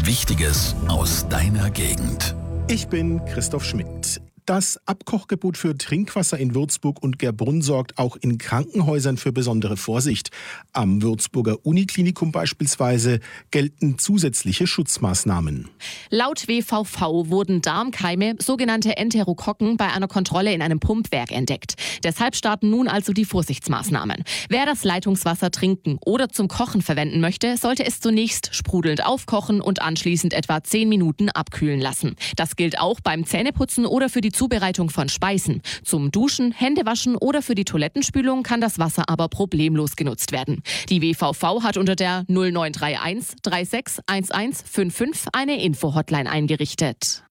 Wichtiges aus deiner Gegend. Ich bin Christoph Schmidt. Das Abkochgebot für Trinkwasser in Würzburg und Gerbrunn sorgt auch in Krankenhäusern für besondere Vorsicht. Am Würzburger Uniklinikum beispielsweise gelten zusätzliche Schutzmaßnahmen. Laut WVV wurden Darmkeime, sogenannte Enterokokken, bei einer Kontrolle in einem Pumpwerk entdeckt. Deshalb starten nun also die Vorsichtsmaßnahmen. Wer das Leitungswasser trinken oder zum Kochen verwenden möchte, sollte es zunächst sprudelnd aufkochen und anschließend etwa 10 Minuten abkühlen lassen. Das gilt auch beim Zähneputzen oder für die Zubereitung von Speisen. Zum Duschen, Händewaschen oder für die Toilettenspülung kann das Wasser aber problemlos genutzt werden. Die WVV hat unter der 0931 36 11 55 eine Info-Hotline eingerichtet.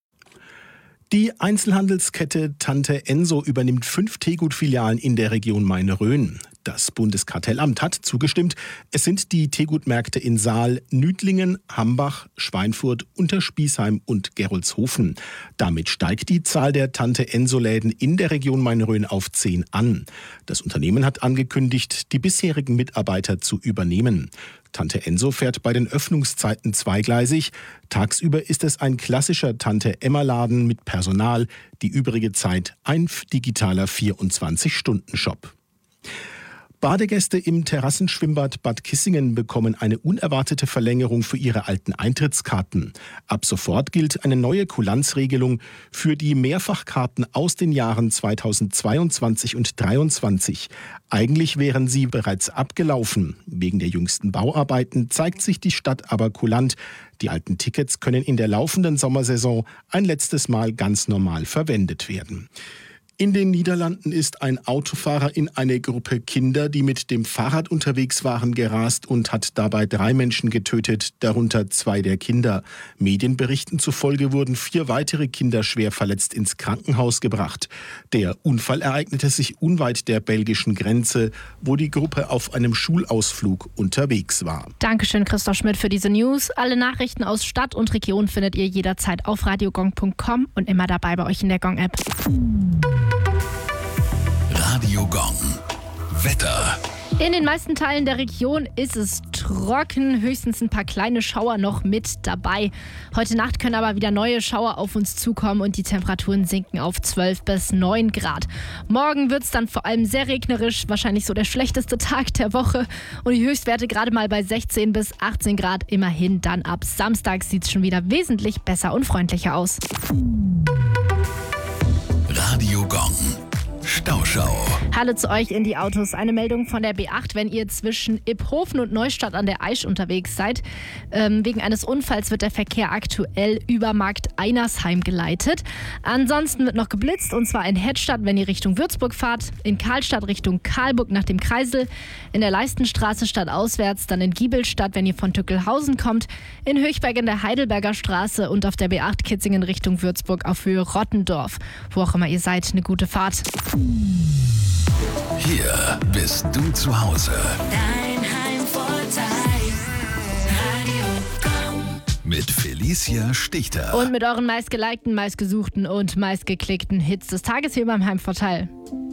Die Einzelhandelskette Tante Enso übernimmt 5 Teegut-Filialen in der Region Maine-Rhön. Das Bundeskartellamt hat zugestimmt. Es sind die Teegut-Märkte in Saal, Nüdlingen, Hambach, Schweinfurt, Unterspießheim und Gerolzhofen. Damit steigt die Zahl der Tante Enso-Läden in der Region Maine-Rhön auf 10 an. Das Unternehmen hat angekündigt, die bisherigen Mitarbeiter zu übernehmen. Tante Enso fährt bei den Öffnungszeiten zweigleisig. Tagsüber ist es ein klassischer Tante-Emma-Laden mit Personal, die übrige Zeit ein digitaler 24-Stunden-Shop. Badegäste im Terrassenschwimmbad Bad Kissingen bekommen eine unerwartete Verlängerung für ihre alten Eintrittskarten. Ab sofort gilt eine neue Kulanzregelung für die Mehrfachkarten aus den Jahren 2022 und 2023. Eigentlich wären sie bereits abgelaufen. Wegen der jüngsten Bauarbeiten zeigt sich die Stadt aber kulant. Die alten Tickets können in der laufenden Sommersaison ein letztes Mal ganz normal verwendet werden. In den Niederlanden ist ein Autofahrer in eine Gruppe Kinder, die mit dem Fahrrad unterwegs waren, gerast und hat dabei 3 Menschen getötet, darunter 2 der Kinder. Medienberichten zufolge wurden 4 weitere Kinder schwer verletzt ins Krankenhaus gebracht. Der Unfall ereignete sich unweit der belgischen Grenze, wo die Gruppe auf einem Schulausflug unterwegs war. Dankeschön, Christoph Schmidt, für diese News. Alle Nachrichten aus Stadt und Region findet ihr jederzeit auf radiogong.com und immer dabei bei euch in der Gong-App. Radio Gong. Wetter. In den meisten Teilen der Region ist es trocken, höchstens ein paar kleine Schauer noch mit dabei. Heute Nacht können aber wieder neue Schauer auf uns zukommen und die Temperaturen sinken auf 12 bis 9 Grad. Morgen wird es dann vor allem sehr regnerisch, wahrscheinlich so der schlechteste Tag der Woche. Und die Höchstwerte gerade mal bei 16 bis 18 Grad. Immerhin dann ab Samstag sieht es schon wieder wesentlich besser und freundlicher aus. Radio Gong. Stauschau. Hallo zu euch in die Autos. Eine Meldung von der B8, wenn ihr zwischen Iphofen und Neustadt an der Aisch unterwegs seid. Wegen eines Unfalls wird der Verkehr aktuell über Markt Einersheim geleitet. Ansonsten wird noch geblitzt, und zwar in Hedstadt, wenn ihr Richtung Würzburg fahrt, in Karlstadt Richtung Karlburg nach dem Kreisel, in der Leistenstraße stadtauswärts, dann in Giebelstadt, wenn ihr von Tückelhausen kommt, in Höchberg in der Heidelberger Straße und auf der B8 Kitzingen Richtung Würzburg auf Höhe Rottendorf. Wo auch immer ihr seid, eine gute Fahrt. Hier bist du zu Hause. Dein Heimvorteil. Radio Gong. Mit Felicia Stichter. Und mit euren meistgelikten, meistgesuchten und meistgeklickten Hits des Tages hier beim Heimvorteil.